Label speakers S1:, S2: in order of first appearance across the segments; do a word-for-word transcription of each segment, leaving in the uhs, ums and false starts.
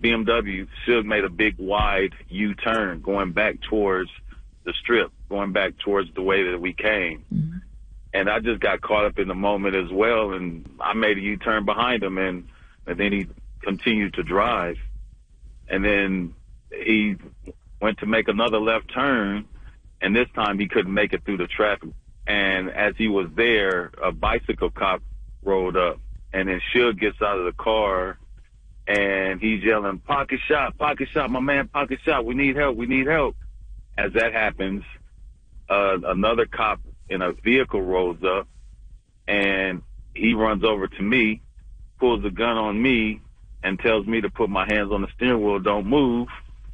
S1: B M W, Suge made a big wide U-turn going back towards the strip, going back towards the way that we came. Mm-hmm. And I just got caught up in the moment as well, and I made a U-turn behind him, and, and then he continued to drive. And then he went to make another left turn, and this time he couldn't make it through the traffic. And as he was there, a bicycle cop rolled up, and then Suge gets out of the car, and he's yelling, "Pocket shot, pocket shot, my man, pocket shot, we need help, we need help." As that happens, uh, another cop in a vehicle rolls up, and he runs over to me, pulls a gun on me, and tells me to put my hands on the steering wheel, don't move.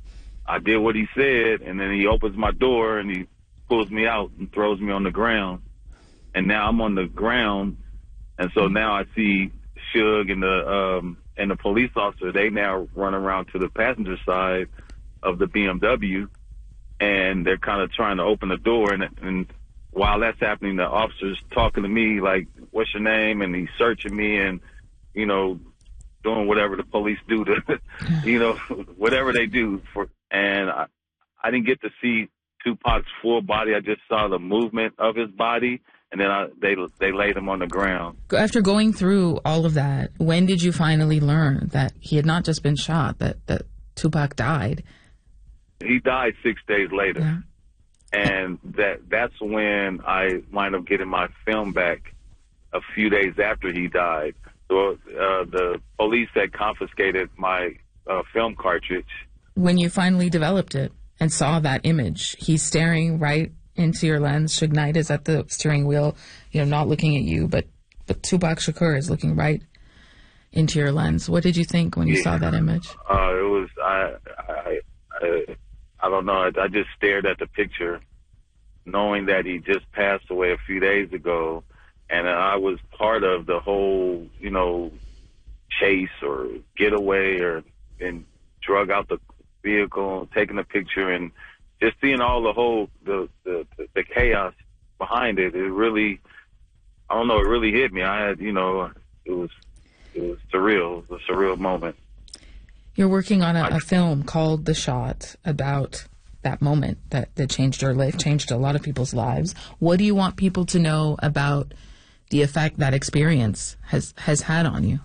S1: I did what he said, and then he opens my door, and he pulls me out and throws me on the ground. And now I'm on the ground, and so now I see Suge and the um, and the police officer. They now run around to the passenger side of the B M W, and they're kind of trying to open the door. And, and while that's happening, the officer's talking to me like, "What's your name?" And he's searching me and, you know, doing whatever the police do to, you know, whatever they do. For And I, I didn't get to see Tupac's full body. I just saw the movement of his body, and then I, they they laid him on the ground. After going through all of that, when did you finally learn that he had not just been shot, that, that Tupac died? He died six days later. Yeah. And that that's when I wind up getting my film back a few days after he died. So uh, the police had confiscated my uh, film cartridge. When you finally developed it and saw that image, he's staring right into your lens. Suge Knight is at the steering wheel, you know, not looking at you, but, but Tupac Shakur is looking right into your lens. What did you think when you yeah. saw that image? Uh, it was, I, I, I, I don't know, I, I just stared at the picture, knowing that he just passed away a few days ago, and I was part of the whole, you know, chase or getaway or and drug out the vehicle, taking a picture, and just seeing all the whole the, the the chaos behind it. It really, I don't know, it really hit me. I had, you know, it was it was surreal. It was a surreal moment. You're working on a, a film called The Shot about that moment that, that changed your life, changed a lot of people's lives. What do you want people to know about the effect that experience has, has had on you?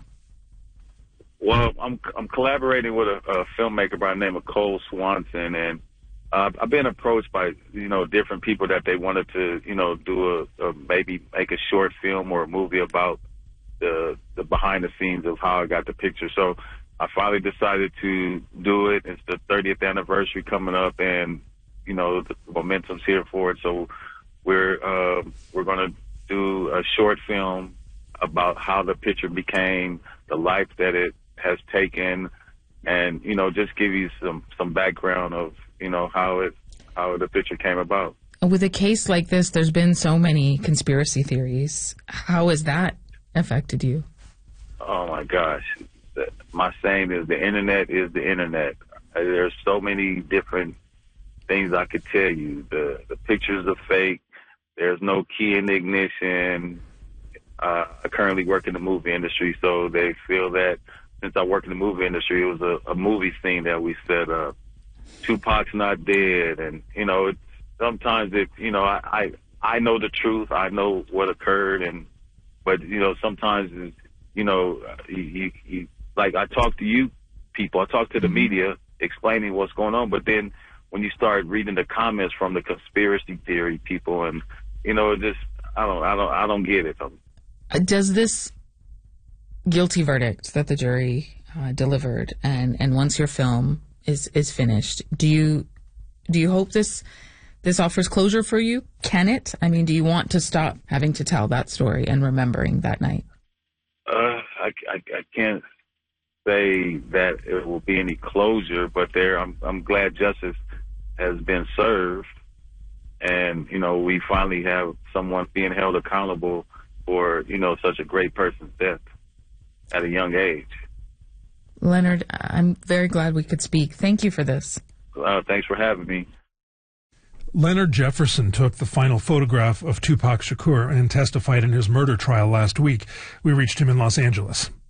S1: Well, I'm I'm collaborating with a, a filmmaker by the name of Cole Swanson, and uh, I've been approached by, you know, different people that they wanted to, you know, do a, a maybe make a short film or a movie about the the behind the scenes of how I got the picture. So I finally decided to do it. It's the thirtieth anniversary coming up, and, you know, the momentum's here for it. So we're uh, we're going to do a short film about how the picture became, the life that it has taken, and, you know, just give you some, some background of, you know, how it how the picture came about. With a case like this, there's been so many conspiracy theories. How has that affected you? Oh, my gosh. My saying is the internet is the internet. There's so many different things I could tell you. The, the pictures are fake. There's no key in the ignition. Uh, I currently work in the movie industry, so they feel that since I work in the movie industry, it was a, a movie scene that we set up. Tupac's not dead, and, you know, it's, sometimes it, you know, I, I I know the truth. I know what occurred, and but, you know, sometimes, it's, you know, you, you, you like I talk to you people, I talk to the media explaining what's going on, but then when you start reading the comments from the conspiracy theory people, and, you know, it just, I don't, I don't, I don't get it. Does this guilty verdict that the jury uh, delivered, and, and once your film is, is finished, do you do you hope this this offers closure for you? Can it? I mean, do you want to stop having to tell that story and remembering that night? Uh, I, I, I can't say that it will be any closure, but there, I'm I'm glad justice has been served, and, you know, we finally have someone being held accountable for, you know, such a great person's death at a young age. Leonard, I'm very glad we could speak. Thank you for this. Uh, thanks for having me.
S2: Leonard Jefferson took the final photograph of Tupac Shakur and testified in his murder trial last week. We reached him in Los Angeles.